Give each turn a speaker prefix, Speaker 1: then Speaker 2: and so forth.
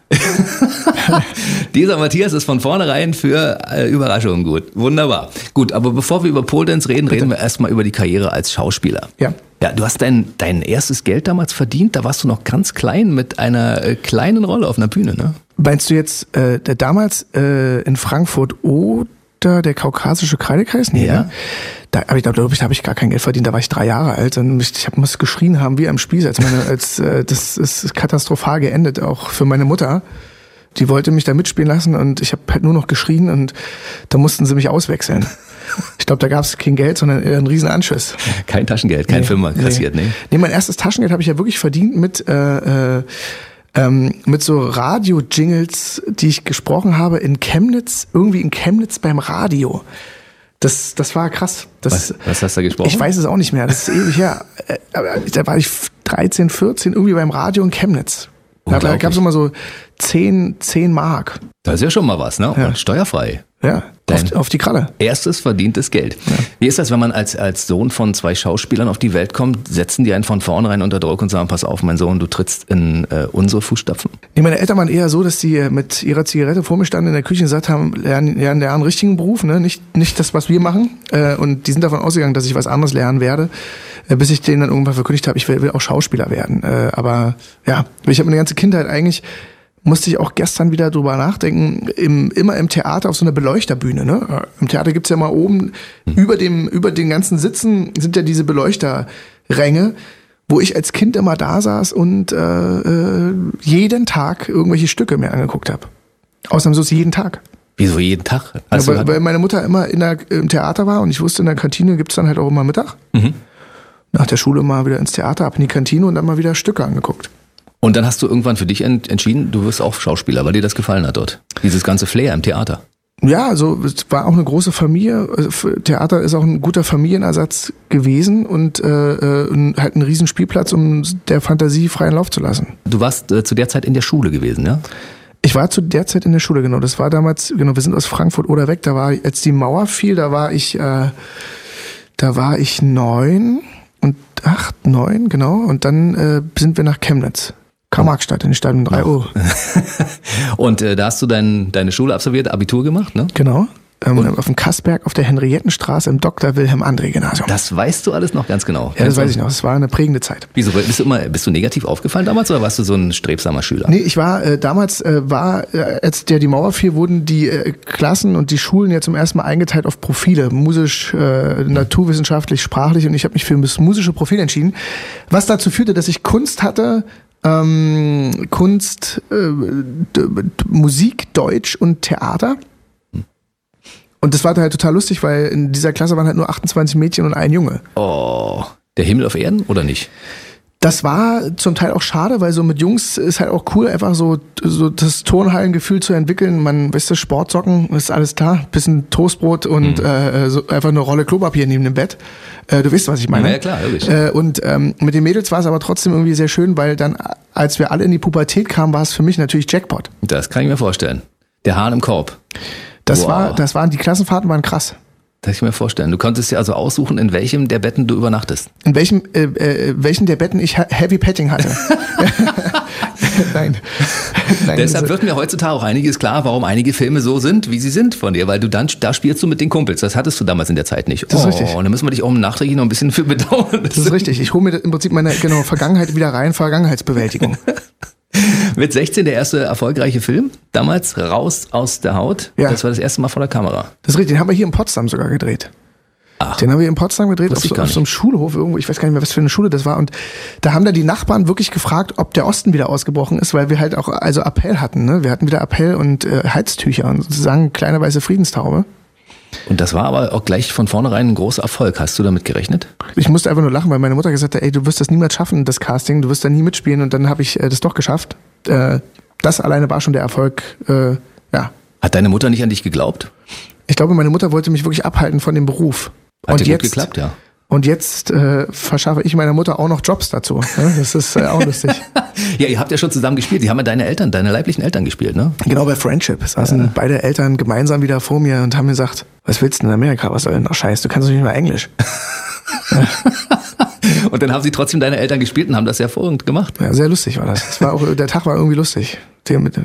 Speaker 1: Dieser Matthias ist von vornherein für Überraschungen gut. Wunderbar. Gut, aber bevor wir über Pole Dance reden, reden wir erstmal über die Karriere als Schauspieler.
Speaker 2: Ja.
Speaker 1: Ja, du hast dein erstes Geld damals verdient, da warst du noch ganz klein mit einer kleinen Rolle auf einer Bühne, ne?
Speaker 2: Meinst du jetzt damals in Frankfurt oder der kaukasische Kreidekreis? Nee,
Speaker 1: Ja.
Speaker 2: ne? Da habe ich gar kein Geld verdient, da war ich 3 Jahre alt und muss geschrien haben wie am Spieß, das ist katastrophal geendet, auch für meine Mutter. Die wollte mich da mitspielen lassen und ich habe halt nur noch geschrien und da mussten sie mich auswechseln. Ich glaube, da gab es kein Geld, sondern eher einen riesen Anschiss.
Speaker 1: Kein Taschengeld, kein Film kassiert, ne?
Speaker 2: Nee, mein erstes Taschengeld habe ich ja wirklich verdient mit so Radio-Jingles, die ich gesprochen habe in Chemnitz beim Radio. Das war krass.
Speaker 1: Was hast du da gesprochen?
Speaker 2: Ich weiß es auch nicht mehr, das ist ewig her. Aber da war ich 13, 14 irgendwie beim Radio in Chemnitz. Da gab es immer so 10 Mark.
Speaker 1: Das ist ja schon mal was, ne?
Speaker 2: Ja.
Speaker 1: Und steuerfrei.
Speaker 2: Ja, auf die Kralle.
Speaker 1: Erstes verdientes Geld. Ja. Wie ist das, wenn man als Sohn von 2 Schauspielern auf die Welt kommt? Setzen die einen von vornherein unter Druck und sagen, pass auf, mein Sohn, du trittst in unsere Fußstapfen?
Speaker 2: Nee, meine Eltern waren eher so, dass die mit ihrer Zigarette vor mir standen in der Küche und gesagt haben, lernen einen richtigen Beruf, ne? Nicht das, was wir machen. Und die sind davon ausgegangen, dass ich was anderes lernen werde, bis ich denen dann irgendwann verkündigt habe, ich will auch Schauspieler werden. Aber ja, ich habe meine ganze Kindheit eigentlich, musste ich auch gestern wieder drüber nachdenken, immer im Theater auf so einer Beleuchterbühne. Ne? Im Theater gibt's ja mal oben, über den ganzen Sitzen sind ja diese Beleuchterränge, wo ich als Kind immer da saß und jeden Tag irgendwelche Stücke mir angeguckt habe. Ausnahmslos jeden Tag.
Speaker 1: Wieso jeden Tag?
Speaker 2: Ja, weil meine Mutter immer im Theater war und ich wusste, in der Kantine gibt's dann halt auch immer Mittag. Mhm. Nach der Schule mal wieder ins Theater, ab in die Kantine und dann mal wieder Stücke angeguckt.
Speaker 1: Und dann hast du irgendwann für dich entschieden, du wirst auch Schauspieler, weil dir das gefallen hat dort. Dieses ganze Flair im Theater.
Speaker 2: Ja, also es war auch eine große Familie. Theater ist auch ein guter Familienersatz gewesen und halt ein Riesenspielplatz, um der Fantasie freien Lauf zu lassen.
Speaker 1: Du warst zu der Zeit in der Schule gewesen, ja?
Speaker 2: Ich war zu der Zeit in der Schule, genau. Das war damals, genau, wir sind aus Frankfurt oder weg. Da war, als die Mauer fiel, da war ich 9, genau. Und dann sind wir nach Chemnitz. Karl-Marx-Stadt in die Stadt um 3 Uhr.
Speaker 1: Und da hast du deine Schule absolviert, Abitur gemacht, ne?
Speaker 2: Genau. Auf dem Kassberg auf der Henriettenstraße im Dr. Wilhelm André Gymnasium.
Speaker 1: Das weißt du alles noch ganz genau.
Speaker 2: Ja, das weiß ich noch. Das war eine prägende Zeit.
Speaker 1: Wieso? Bist du negativ aufgefallen damals oder warst du so ein strebsamer Schüler?
Speaker 2: Nee, ich war als die Mauer fiel, wurden die Klassen und die Schulen ja zum ersten Mal eingeteilt auf Profile. Musisch, naturwissenschaftlich, sprachlich, und ich habe mich für das musische Profil entschieden. Was dazu führte, dass ich Kunst hatte, Musik, Deutsch und Theater. Und das war halt total lustig, weil in dieser Klasse waren halt nur 28 Mädchen und ein Junge.
Speaker 1: Oh, der Himmel auf Erden oder nicht?
Speaker 2: Das war zum Teil auch schade, weil so mit Jungs ist halt auch cool, einfach so das Turnhallengefühl zu entwickeln. Man, weißt du, Sportsocken, ist alles klar, bisschen Toastbrot und so einfach eine Rolle Klopapier neben dem Bett. Du weißt, was ich meine.
Speaker 1: Ja, klar, logisch.
Speaker 2: Und mit den Mädels war es aber trotzdem irgendwie sehr schön, weil dann, als wir alle in die Pubertät kamen, war es für mich natürlich Jackpot.
Speaker 1: Das kann ich mir vorstellen. Der Hahn im Korb.
Speaker 2: Die Klassenfahrten waren krass.
Speaker 1: Das kann ich mir vorstellen. Du konntest dir also aussuchen, in welchem der Betten du übernachtest.
Speaker 2: In welchen der Betten ich Heavy Petting hatte. Nein.
Speaker 1: Deshalb wird mir heutzutage auch einiges klar, warum einige Filme so sind, wie sie sind von dir, weil da spielst du mit den Kumpels. Das hattest du damals in der Zeit nicht.
Speaker 2: Das ist richtig.
Speaker 1: Und dann müssen wir dich auch nachträglich noch ein bisschen für bedauern.
Speaker 2: Das ist richtig. Ich hole mir im Prinzip meine Vergangenheit wieder rein, Vergangenheitsbewältigung.
Speaker 1: Mit 16 der erste erfolgreiche Film, damals Raus aus der Haut.
Speaker 2: Ja.
Speaker 1: Das war das erste Mal vor der Kamera.
Speaker 2: Das ist richtig, den haben wir hier in Potsdam sogar gedreht.
Speaker 1: Ach.
Speaker 2: Den haben wir in Potsdam gedreht, auf so einem Schulhof irgendwo, ich weiß gar nicht mehr, was für eine Schule das war. Und da haben da die Nachbarn wirklich gefragt, ob der Osten wieder ausgebrochen ist, weil wir halt auch Appell hatten. Ne? Wir hatten wieder Appell und Heiztücher und sozusagen kleine weiße Friedenstaube.
Speaker 1: Und das war aber auch gleich von vornherein ein großer Erfolg. Hast du damit gerechnet?
Speaker 2: Ich musste einfach nur lachen, weil meine Mutter gesagt hat, ey, du wirst das niemals schaffen, das Casting, du wirst da nie mitspielen. Und dann habe ich das doch geschafft. Das alleine war schon der Erfolg, ja.
Speaker 1: Hat deine Mutter nicht an dich geglaubt?
Speaker 2: Ich glaube, meine Mutter wollte mich wirklich abhalten von dem Beruf.
Speaker 1: Hat dir gut geklappt, ja.
Speaker 2: Und jetzt verschaffe ich meiner Mutter auch noch Jobs dazu. Das ist auch lustig.
Speaker 1: Ja, ihr habt ja schon zusammen gespielt. Die haben ja deine leiblichen Eltern gespielt, ne?
Speaker 2: Genau, bei Friendship saßen beide Eltern gemeinsam wieder vor mir und haben gesagt, was willst du in Amerika? Was soll denn? Ach Scheiß, du kannst doch nicht mal Englisch.
Speaker 1: Und dann haben sie trotzdem deine Eltern gespielt und haben das hervorragend gemacht.
Speaker 2: Ja, sehr lustig war das. Der Tag war irgendwie lustig.